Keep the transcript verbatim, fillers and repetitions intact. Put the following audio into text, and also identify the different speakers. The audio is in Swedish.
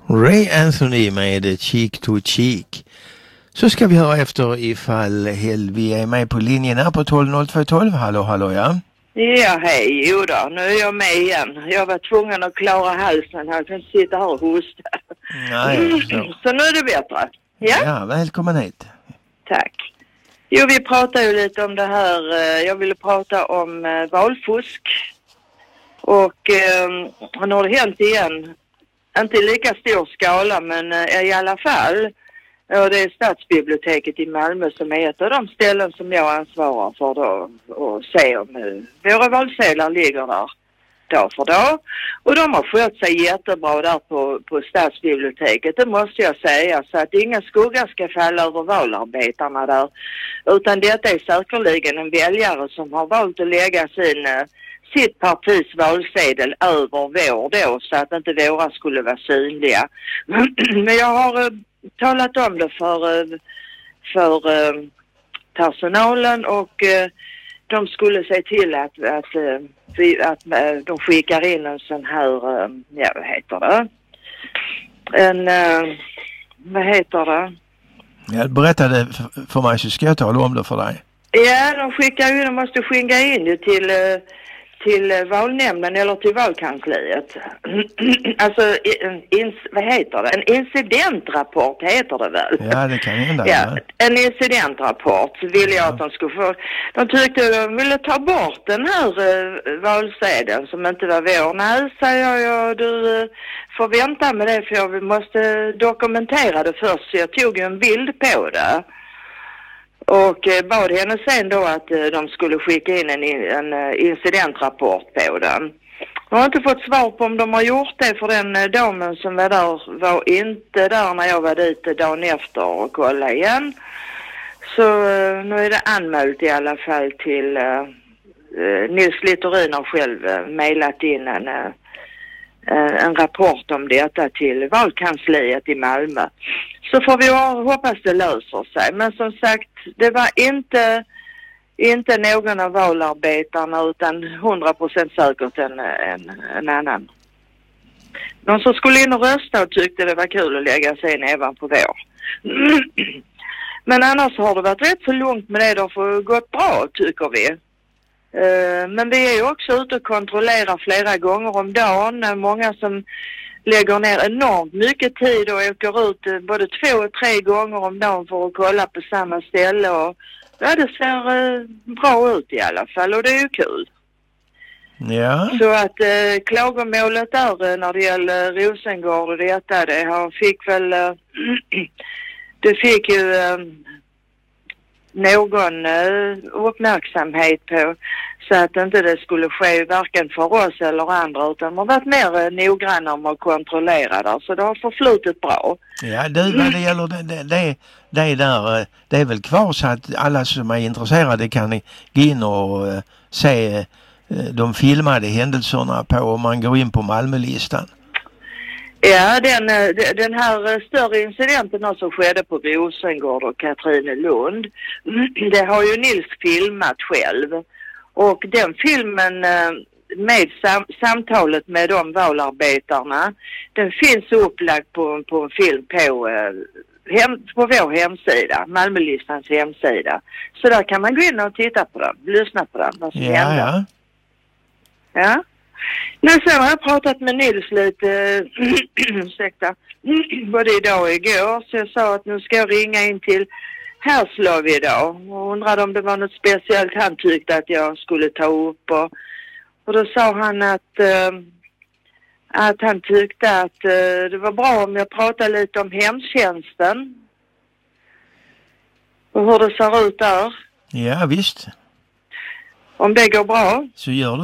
Speaker 1: Ray Anthony med Cheek to Cheek. Så ska vi höra efter ifall Helvi är med på linjen här på tolv noll två tolv. Hallå, hallå, ja.
Speaker 2: Ja, hej. Jo då, nu är jag med igen. Jag var tvungen att klara halsen. Jag kan sitta här och hosta.
Speaker 1: Nej, så.
Speaker 2: Så nu är det bättre. Ja?
Speaker 1: Ja, välkommen hit.
Speaker 2: Tack. Jo, vi pratar ju lite om det här. Jag ville prata om valfusk. Och eh, nu har det hänt igen. Inte i lika stor skala, men eh, i alla fall. Och det är Stadsbiblioteket i Malmö som är ett av de ställen som jag ansvarar för då. Och se om eh, våra valsedlar ligger där dag för dag. Och de har skött sig jättebra där på, på Stadsbiblioteket, det måste jag säga. Så att ingen skugga ska falla över valarbetarna där. Utan detta är säkerligen en väljare som har valt att lägga sin... Eh, sitt partis valsedel över vår då, så att inte våra skulle vara synliga. Men jag har uh, talat om det för, uh, för uh, personalen och uh, de skulle se till att, att, uh, vi, att uh, de skickar in en sån här, uh, ja vad heter det? En, uh, vad heter det?
Speaker 1: Jag berättade för, för mig så ska jag tala om det för dig.
Speaker 2: Ja, de skickar ju, de måste skicka in det till... Uh, till valnämnden eller till valkansliet. Alltså, in, vad heter det? En incidentrapport heter det väl?
Speaker 1: Ja, det kan hända.
Speaker 2: Ja, en incidentrapport ville jag att de skulle få. De tyckte de ville ta bort den här uh, valsedeln som inte var vår. Nej, säger jag, du uh, får vänta med det för jag måste dokumentera det först. Så jag tog en bild på det. Och eh, bad henne sen då att eh, de skulle skicka in en, en uh, incidentrapport på den. Jag har inte fått svar på om de har gjort det, för den uh, damen som var där var inte där när jag var dit dagen efter och kolla igen. Så uh, nu är det anmält i alla fall till uh, uh, Nils Littorin har själv uh, mejlat in en, uh, en rapport om detta till valkansliet i Malmö. Så får vi hoppas det löser sig. Men som sagt, det var inte, inte någon av valarbetarna utan hundra procent säkert en, en, en annan. Någon som skulle in och rösta och tyckte det var kul att lägga sig in även på vår. Men annars har det varit rätt så långt med det. Det har gått bra tycker vi. Men vi är ju också ute och kontrollerar flera gånger om dagen. Många som lägger ner enormt mycket tid och åker ut både två och tre gånger om dagen för att kolla på samma ställe. Och ja, det ser bra ut i alla fall och det är ju kul.
Speaker 1: Ja.
Speaker 2: Så att eh, klagomålet där när det gäller Rosengård och detta, det har fick väl eh, det fick ju eh, någon eh, uppmärksamhet på så att inte det skulle ske varken för oss eller andra, utan man har varit mer eh, noggranna om att kontrollera där, så det har förflutit bra.
Speaker 1: Ja, det, vad det gäller det, det, det, det där, det är väl kvar så att alla som är intresserade kan gå in och uh, se uh, de filmade händelserna på om man går in på Malmölistan.
Speaker 2: Ja, den, den här större incidenten som skedde på Rosengård och Katrinelund, det har ju Nils filmat själv. Och den filmen med sam- samtalet med de valarbetarna, den finns upplagd på, på en film på, hem, på vår hemsida, Malmölistans hemsida. Så där kan man gå in och titta på den, lyssna på den. Vad som
Speaker 1: ja,
Speaker 2: händer.
Speaker 1: ja.
Speaker 2: Ja. Nu sen har jag pratat med Nils lite, ursäkta, både idag och igår. Så jag sa att nu ska jag ringa in till Härslov idag. Och undrade om det var något speciellt han tyckte att jag skulle ta upp. Och, och då sa han att, äh, att han tyckte att äh, det var bra om jag pratade lite om hemtjänsten. Och hur det ser ut där.
Speaker 1: Ja, visst.
Speaker 2: Om det går bra.
Speaker 1: Så gör det.